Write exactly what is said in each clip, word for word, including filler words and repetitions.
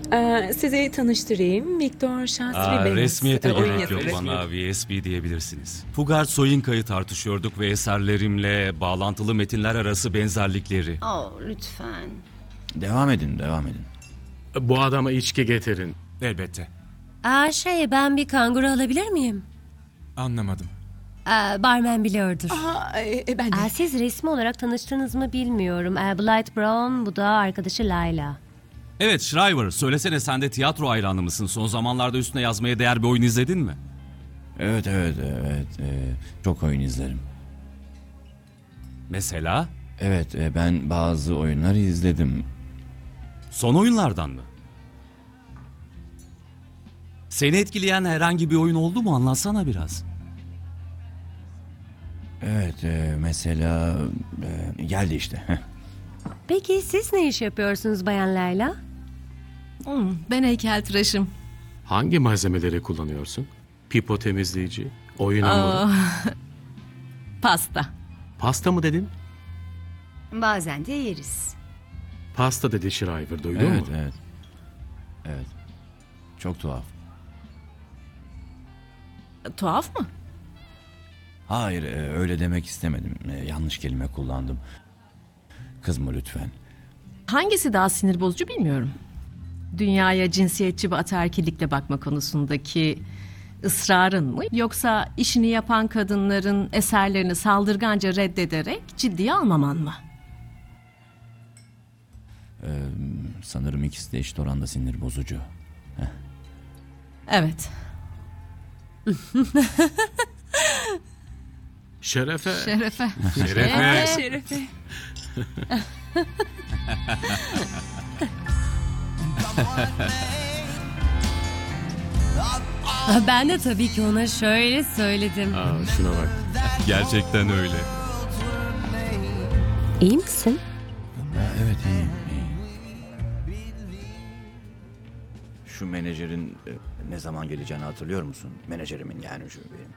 Ee, sizi tanıştırayım. Viktor Şastri Aa, Bey. resmiyete Ee, oyun gerek yok yazarı. bana V S B diyebilirsiniz. Fugard Soyinka'yı tartışıyorduk ve eserlerimle bağlantılı metinler arası benzerlikleri. Oh, lütfen. Devam edin, devam edin. Bu adama içki getirin. Elbette. Aa, şey ben bir kanguru alabilir miyim? Anlamadım. Aa, barmen biliyordur. Aa, e, ben de. Aa, siz resmi olarak tanıştınız mı bilmiyorum. Aa, Blight Brown, bu da arkadaşı Layla. Evet Shriver, söylesene sen de tiyatro hayranı mısın? Son zamanlarda üstüne yazmaya değer bir oyun izledin mi? Evet, evet, evet. e, çok oyun izlerim. Mesela? Evet, e, ben bazı oyunları izledim. Son oyunlardan mı? Seni etkileyen herhangi bir oyun oldu mu? Anlatsana biraz. Evet, e, mesela e, geldi işte. Heh. Peki siz ne iş yapıyorsunuz Bayan Layla? Hmm, ben heykeltıraşım. Hangi malzemeleri kullanıyorsun? Pipo temizleyici, oyun hamuru. Pasta. Pasta mı dedin? Bazen de yeriz. Pasta dedi Shriver, duydun Evet, mu? evet. Evet. Çok tuhaf. Tuhaf mı? Hayır, e, öyle demek istemedim. E, yanlış kelime kullandım. Kızma lütfen. Hangisi daha sinir bozucu bilmiyorum. Dünyaya cinsiyetçi ve ataerkillikle bakma konusundaki ısrarın mı? Yoksa işini yapan kadınların eserlerini saldırganca reddederek ciddiye almaman mı? E, sanırım ikisi de eşit oranda sinir bozucu. Evet. Şerefe. Şerefe. Şerefe. Şerefe. Aa, ben de tabii ki ona şöyle söyledim. Aa, şuna bak. Gerçekten öyle. İyi misin? Ha, evet, iyiyim, iyiyim. Şu menajerin e, ne zaman geleceğini hatırlıyor musun? Menajerimin yani şu benim.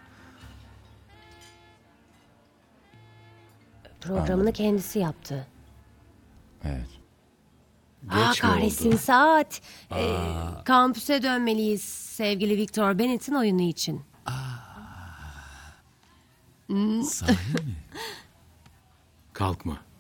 Programını kendisi yaptı. Evet. Aa, Geç mi kahretsin oldu? saat. Ee, kampüse dönmeliyiz sevgili Victor Bennett'in oyunu için. Sahi mi? Kalkma.